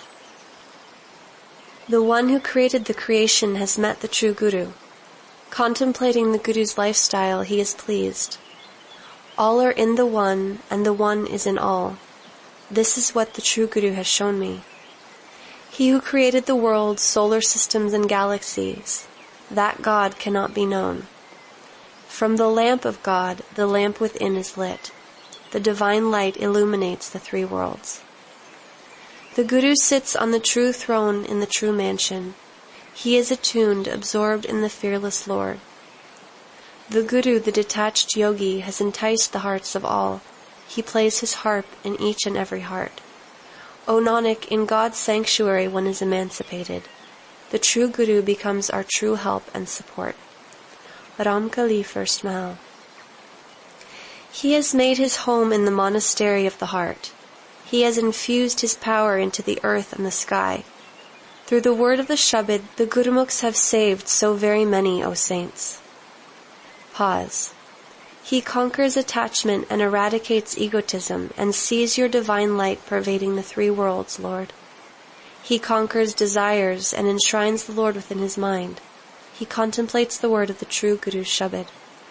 The one who created the creation has met the true Guru. Contemplating the Guru's lifestyle, he is pleased. All are in the one, and the one is in all. This is what the true Guru has shown me. He who created the world, solar systems, and galaxies, that God cannot be known. From the lamp of God, the lamp within is lit. The divine light illuminates the three worlds. The Guru sits on the true throne in the true mansion. He is attuned, absorbed in the fearless Lord. The Guru, the detached yogi, has enticed the hearts of all. He plays his harp in each and every heart. O Nanak, in God's sanctuary one is emancipated. The true Guru becomes our true help and support. Ramkali, first Mahal. He has made his home in the monastery of the heart. He has infused his power into the earth and the sky. Through the word of the Shabad, the Gurumukhs have saved so very many, O saints. Pause. He conquers attachment and eradicates egotism and sees your divine light pervading the three worlds, Lord. He conquers desires and enshrines the Lord within his mind. He contemplates the word of the true Guru's Shabad.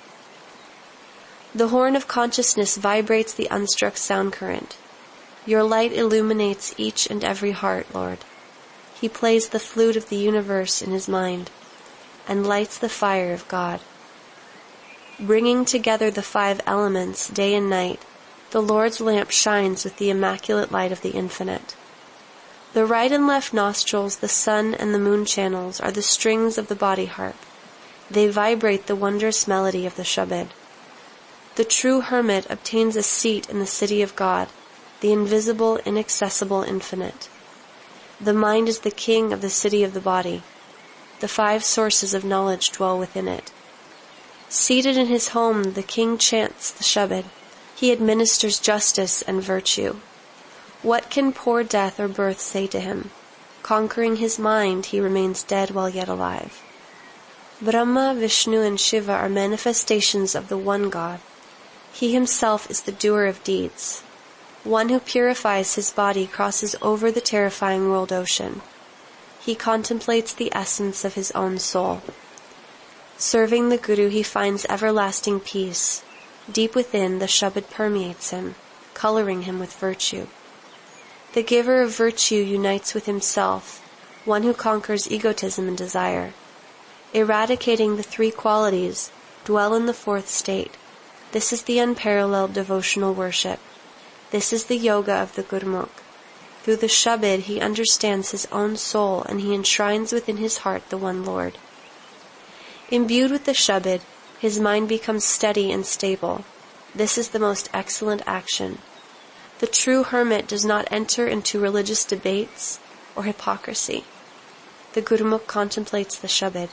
The horn of consciousness vibrates the unstruck sound current. Your light illuminates each and every heart, Lord. He plays the flute of the universe in his mind and lights the fire of God. Bringing together the five elements day and night, the Lord's lamp shines with the immaculate light of the infinite. The right and left nostrils, the sun and the moon channels are the strings of the body harp. They vibrate the wondrous melody of the Shabad. The true hermit obtains a seat in the city of God, the invisible, inaccessible infinite. The mind is the king of the city of the body. The five sources of knowledge dwell within it. Seated in his home, the king chants the Shabad. He administers justice and virtue. What can poor death or birth say to him? Conquering his mind, he remains dead while yet alive. Brahma, Vishnu, and Shiva are manifestations of the one God. He himself is the doer of deeds. One who purifies his body crosses over the terrifying world ocean. He contemplates the essence of his own soul. Serving the Guru, he finds everlasting peace. Deep within, the Shabad permeates him, coloring him with virtue. The giver of virtue unites with himself, one who conquers egotism and desire. Eradicating the three qualities, dwell in the fourth state. This is the unparalleled devotional worship. This is the yoga of the Gurmukh. Through the Shabad, he understands his own soul and he enshrines within his heart the one Lord. Imbued with the Shabad, his mind becomes steady and stable. This is the most excellent action. The true hermit does not enter into religious debates or hypocrisy. The Gurumukh contemplates the Shabad.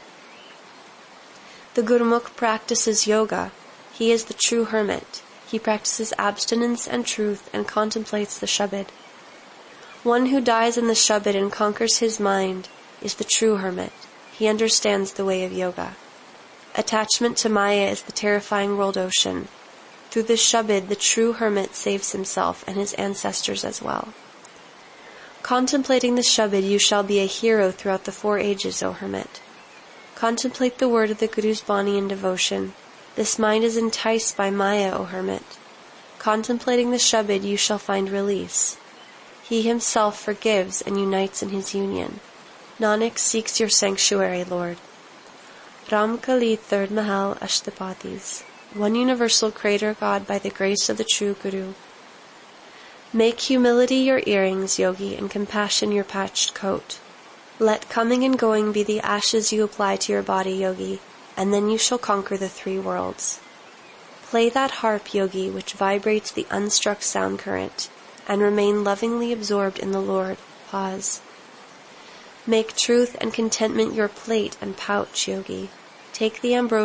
The Gurumukh practices yoga. He is the true hermit. He practices abstinence and truth and contemplates the Shabad. One who dies in the Shabad and conquers his mind is the true hermit. He understands the way of yoga. Attachment to Maya is the terrifying world ocean. Through the Shabad, the true hermit saves himself and his ancestors as well. Contemplating the Shabad, you shall be a hero throughout the four ages, O hermit. Contemplate the word of the Guru's Bani in devotion. This mind is enticed by Maya, O hermit. Contemplating the Shabad, you shall find release. He himself forgives and unites in his union. Nanak seeks your sanctuary, Lord. Ramkali, third Mahal, Ashtapatis. One universal Creator God by the grace of the true Guru. Make humility your earrings, yogi, and compassion your patched coat. Let coming and going be the ashes you apply to your body, Yogi, and then you shall conquer the three worlds. Play that harp, Yogi, which vibrates the unstruck sound current, and remain lovingly absorbed in the Lord. Pause. Make truth and contentment your plate and pouch, Yogi. Take the ambrosia